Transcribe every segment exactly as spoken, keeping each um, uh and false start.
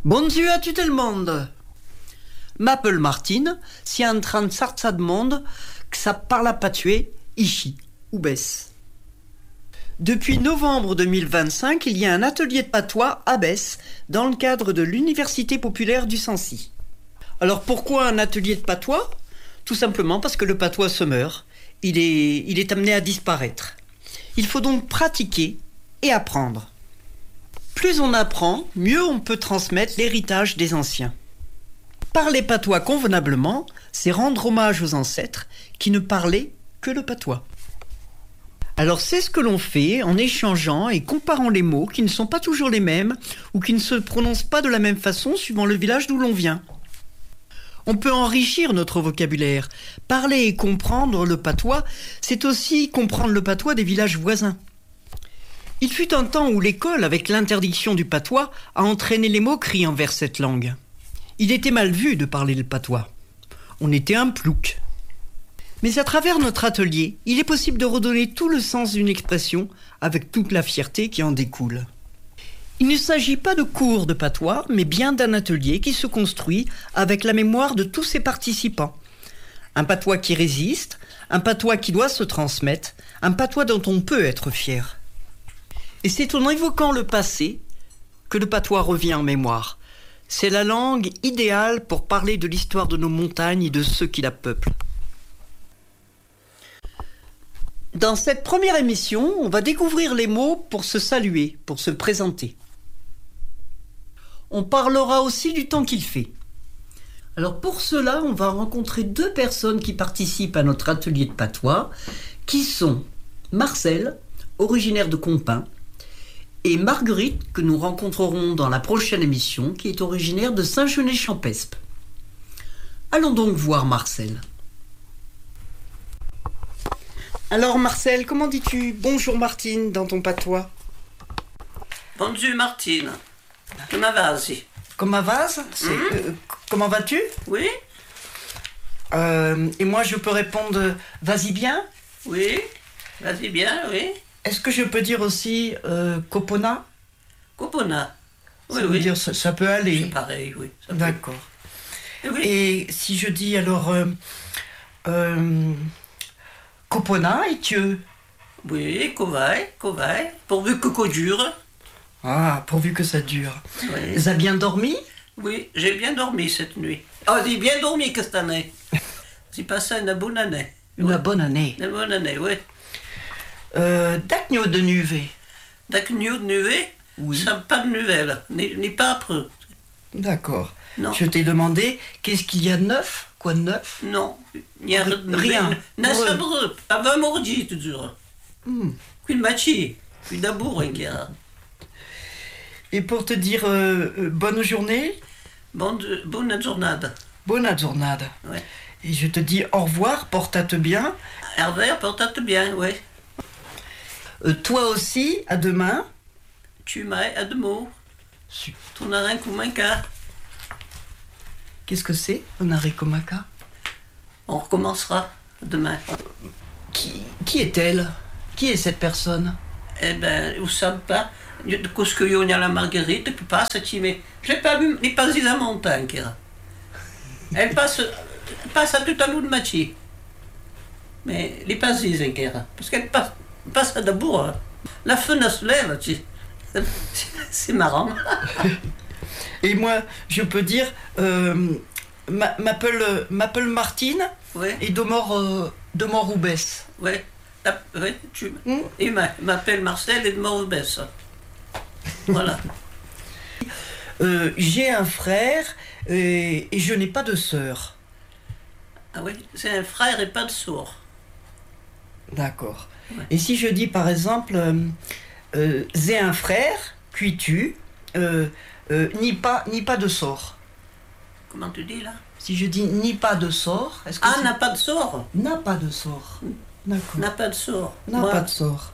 Bonjour à tout le monde. M'appelle Martine, si en train de sortir de monde, que ça parle à pas tuer, ici, ou Besse. Depuis novembre deux mille vingt-cinq, il y a un atelier de patois à Besse, dans le cadre de l'Université populaire du Sancy. Alors pourquoi un atelier de patois ? Tout simplement parce que le patois se meurt, il est, il est amené à disparaître. Il faut donc pratiquer et apprendre. Plus on apprend, mieux on peut transmettre l'héritage des anciens. Parler patois convenablement, c'est rendre hommage aux ancêtres qui ne parlaient que le patois. Alors c'est ce que l'on fait en échangeant et comparant les mots qui ne sont pas toujours les mêmes ou qui ne se prononcent pas de la même façon suivant le village d'où l'on vient. On peut enrichir notre vocabulaire. Parler et comprendre le patois, c'est aussi comprendre le patois des villages voisins. Il fut un temps où l'école, avec l'interdiction du patois, a entraîné les moqueries envers cette langue. Il était mal vu de parler le patois. On était un plouc. Mais à travers notre atelier, il est possible de redonner tout le sens d'une expression avec toute la fierté qui en découle. Il ne s'agit pas de cours de patois, mais bien d'un atelier qui se construit avec la mémoire de tous ses participants. Un patois qui résiste, un patois qui doit se transmettre, un patois dont on peut être fier. Et c'est en évoquant le passé que le patois revient en mémoire. C'est la langue idéale pour parler de l'histoire de nos montagnes et de ceux qui la peuplent. Dans cette première émission, on va découvrir les mots pour se saluer, pour se présenter. On parlera aussi du temps qu'il fait. Alors pour cela, on va rencontrer deux personnes qui participent à notre atelier de patois, qui sont Marcel, originaire de Compin, et Marguerite, que nous rencontrerons dans la prochaine émission, qui est originaire de Saint-Genès-Champespe. Allons donc voir Marcel. Alors Marcel, comment dis-tu « Bonjour Martine » dans ton patois ? Bonjour Martine. Comment vas-tu ? Comment vas-tu ? Mm-hmm. euh, Comment vas-tu ? Oui. euh, Et moi je peux répondre « Vas-y bien » ? Oui. Vas-y bien, oui. Est-ce que je peux dire aussi euh, « Copona » ? Copona. Oui, Ça veut oui. dire ça, ça peut aller. C'est pareil, oui. Ça peut. D'accord. Oui. Et si je dis alors euh, euh, Copona et tu Oui, Kovai, Kovai. Pourvu que co dure. Ah, pourvu que ça dure. Oui. Ça a bien dormi ? Oui, j'ai bien dormi cette nuit. Oh, j'ai bien dormi que cette année. J'ai passé une bonne année. Une Ouais. bonne année. Une bonne année, oui. Euh, Dagno de Nuvé. D'acnew de nuée, Oui. ça pas de nouvelles, ni, ni pas après. D'accord. Non. Je t'ai demandé qu'est-ce qu'il y a de neuf ? Quoi de neuf ? Non, il n'y a Rien. N'a Heureux. pas de avant mordi, tu dure. Hmm. Qui machi, qui d'abour, hein, qui a. Et pour te dire euh, euh, bonne journée, Bonne, bonne journée. bonne journée. Ouais. Et je te dis au revoir, porte-te bien. Hervé, porte-te bien, oui. Euh, toi aussi, à demain. Tu m'as à deux mots. Su- Tu n'as rien comme un cas. Qu'est-ce que c'est, un arekomaka ? On recommencera demain. Qui, qui est-elle ? Qui est cette personne ? Eh ben, vous savez pas, de ce qu'il y a la Marguerite, qui passe, tu mais je n'ai pas vu, elle passe de la montagne, Kira. Elle passe, elle passe à tout à l'eau de Machi. Mais elle passe ici, Kira. Parce qu'elle passe, passe à d'abord. Hein. La fenêtre se lève, tu c'est marrant. Et moi, je peux dire, euh, ma- m'appelle, m'appelle Martine Oui, et de mort, euh, de mort ou baisse. oui. Oui, tu... Hmm. Il m'a- m'appelle Marcel et de Mauvais. Voilà. Euh, j'ai un frère et, et je n'ai pas de sœur. Ah oui, c'est un frère et pas de sourd. D'accord. Ouais. Et si je dis par exemple, euh, euh, j'ai un frère, puis tu, euh, euh, ni pas, ni pas de sort. Comment tu dis là? Si je dis ni pas de sort, est-ce que Ah, c'est- n'a pas de sort. n'a pas de sort. D'accord. N'a pas de sort. N'a Moi, pas de sort.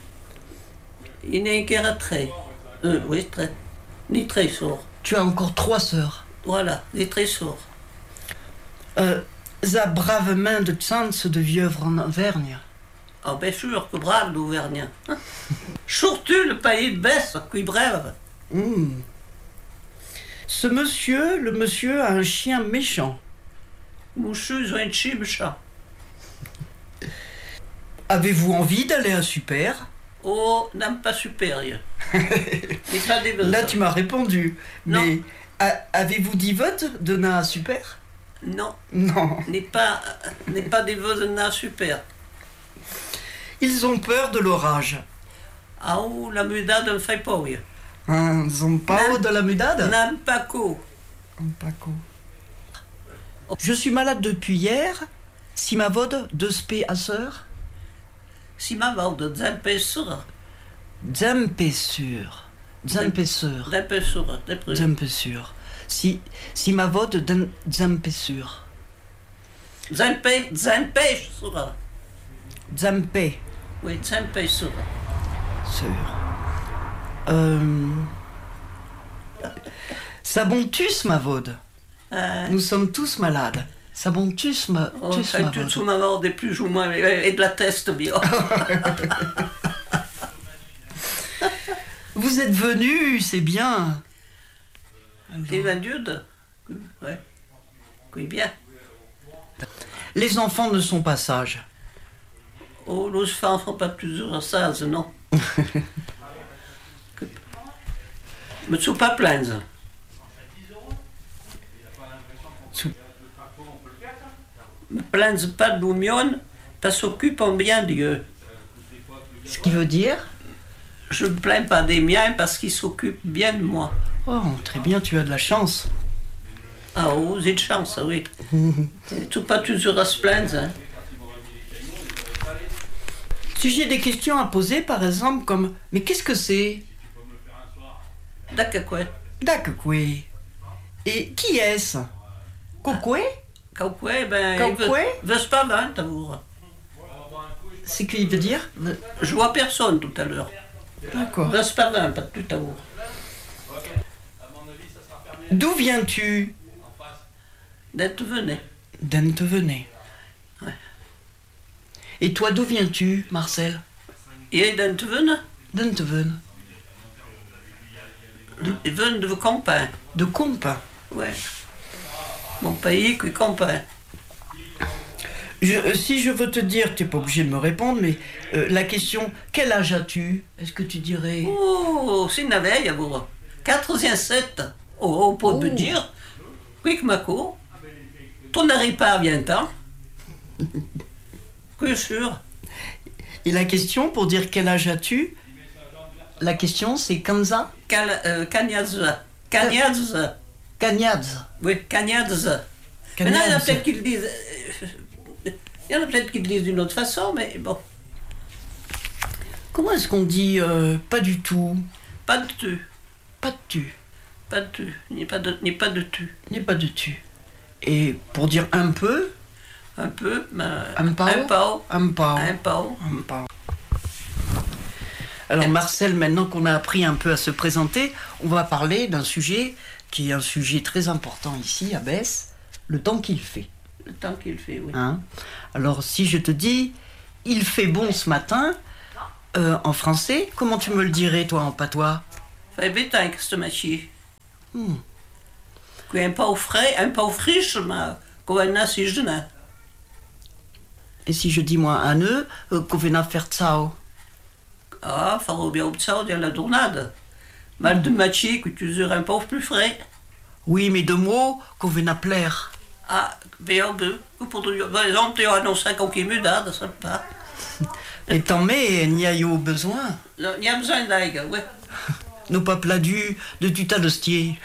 il n'est qu'un très. Euh, oui, très. Ni très sourd. Tu as encore trois sœurs. Voilà, il est très sourd. Euh, za brave main de chance de vieuvre en Auvergne. Ah, bien sûr que brave l'Auvergnat. Surtout le pays de Besse, qui brève. Hmm. Ce monsieur, le monsieur a un chien méchant. Monsieur, ils ont un chien méchant. Avez-vous envie d'aller à Super? Oh, n'aime pas supérieur. Mais pas des Là, tu m'as répondu. Non. Mais a- avez-vous dit vote de na à Super? Non, Non. n'est pas, n'est pas des voisins super. Ils ont peur de l'orage. Ah, oh, la mudade me fait pas, oui. Hein, ils ont pas Non. de la mudade? N'aime pas co. Paco. Je suis malade depuis hier. Si ma vode de spé à sœur. Si ma vaude d'empessura, D'empessure. D'empessure. d'empessura, d'empessura. D'empessure. Si, si ma vode d'empessure. D'empe, d'empessura. D'empé. Oui, d'empessura. Sûr. Euh... Sabontus, ma vode. Euh, Nous sommes tous malades. Sabontus, ma, oh, tus, fait ma tout vode. sous ma vaude, plus ou moins, et de la teste, bien. Vous êtes venus, c'est bien. Et la dude, ouais. Oui, bien. Les enfants ne sont pas sages. Oh, les enfants font pas toujours ça, non. Me sont pas plaindre. Me plaindre pas de l'union, parce qu'ils s'occupent bien d'eux. Ce qui veut dire... Je me plains pas des miens parce qu'ils s'occupent bien de moi. Oh, très bien, tu as de la chance. Ah, oh, j'ai de chance, oui. Et tout pas toujours à se plaindre, hein. Si j'ai des questions à poser, par exemple, comme « Mais qu'est-ce que c'est ?» D'accord, quoi. D'accord, et qui est-ce? Kokwe? Kakoué, ben, Kakoué? il veut pas vingt, d'amour. C'est qu'il veut dire? Je vois personne tout à l'heure. D'accord. Veut pas vingt, pas tout à l'heure. D'où viens-tu? D'être venu. D'Entevenet. Ouais. Et toi, d'où viens-tu, Marcel? Et d'être venu. D'Enteven. Il veut de campagne. De Compa. Ouais. Mon pays, qui campagne. Je, euh, si je veux te dire, tu n'es pas obligé de me répondre, mais euh, la question, quel âge as-tu? Est-ce que tu dirais... Oh, c'est une veille, vous. quatre-vingt-sept. Oh, on peut Oh. te dire. Oui, que ma cour. Tu n'arrives pas à bien temps. Que sûr. Et la question, pour dire quel âge as-tu, la question, c'est Kanza? Cal- euh, Cagnazza. Cagnazza. Cagnaz. Oui, Cagnazza. Maintenant, il y en a peut-être qui le disent. euh, Il y en a peut-être qui le disent d'une autre façon, mais bon. Comment est-ce qu'on dit euh, pas du tout? Pas de tu. Pas de tu. Pas de tu. Il n'y a pas de, il n'y a pas de tu. N'est pas de tu. Et pour dire un peu, Un peu, mais. un pao? Un pao. Un pao. Un pao. Un pao. Alors Marcel, maintenant qu'on a appris un peu à se présenter, on va parler d'un sujet qui est un sujet très important ici à Besse, le temps qu'il fait. Le temps qu'il fait, oui. Hein? Alors si je te dis, il fait bon ce matin, euh, en français, comment tu me le dirais toi en patois? Fait bétain que ce machi. Hmm. Qui un pao frais, un pao friche, mais qu'on a si jeune. Et si je dis moi un œuf, euh, qu'on vient faire ça? Ah, farò bien ça dans la tournade. Mal de machi que tu useras un pao plus frais. Oui, mais de mots qu'on vient plaire. Ah, bien deux. Pour par exemple, tu as annoncé qu'on qui me dade, ça pas. Et tant mais, il n'y a eu besoin. Il y a besoin d'aide, oui. Nous pas pladu de tuta d'hostier.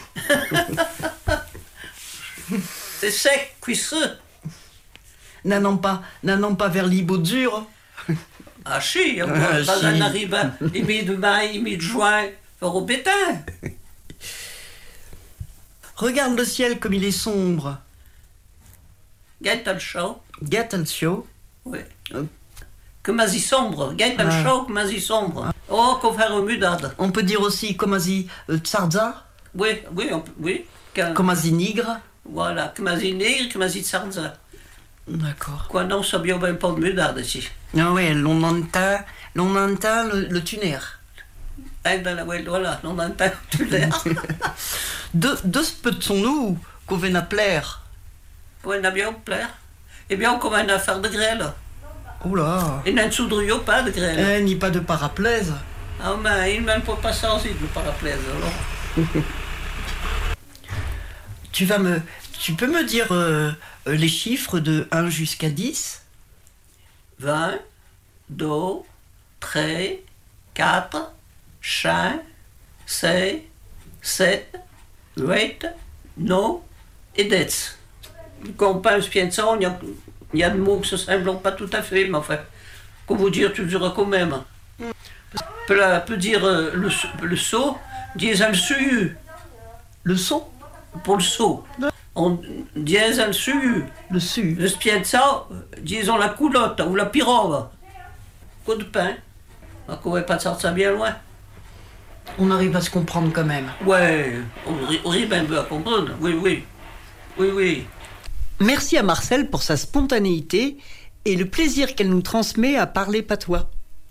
C'est sec, cuisseux. N'allons pas, n'allons pas vers l'Ibaud-Dur. Ah, si, on Ah, va si. en arriver, il met de mai, il met de juin, faire au bétain. Regarde le ciel comme il est sombre. Gagne le chaud, Get le chaud. oui. Euh. Que mas y sombre, gagne le Ah. chaud, que mas y sombre. Oh, qu'on fait au mudade. On peut dire aussi comme asi euh, tsarza, Oui, oui, on peut, oui. Que- comme asi nigre. Voilà, que mas y nègre, que mas y sarza. D'accord. Quoi, non, ça bien ben pas de mudade ici. Ah ouais, l'on entend, l'on entend le, le tuner. Eh ben, ouais, voilà, on entend tout l'air. De, de ce peut-on-nous qu'on vienne à plaire? Pour un bien plaire. Eh bien, on commence à faire de grêle. Oula. Et n'en soudrions pas de grêle. Eh, ni pas de paraplaise. Ah, mais il ne peut pas sortir de paraplaise, alors. Tu vas me... Tu peux me dire euh, les chiffres de un jusqu'à dix? vingt, deux, trois, quatre, cinq, six, sept, huit, neuf et dix. Quand on pense bien de ça, il y a, il y a des mots qui se semblent pas tout à fait, mais enfin, qu'on vous dire toujours quand même. On peut, peut dire euh, le, le saut, disons le su. Le son? Pour le saut. On dit le su. Le su. Le spienza, disons la coulotte ou la pirogue. Coup de pain. On ne pouvait pas sortir bien loin. On arrive à se comprendre quand même. Ouais, on ri- on arrive un peu à comprendre. Oui, oui. Oui, oui. Merci à Marcel pour sa spontanéité et le plaisir qu'elle nous transmet à parler patois.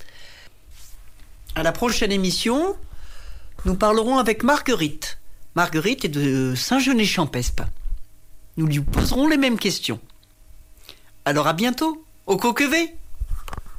À la prochaine émission, nous parlerons avec Marguerite. Marguerite est de Saint-Genès-Champespe. Nous lui poserons les mêmes questions. Alors à bientôt, au Coquevet!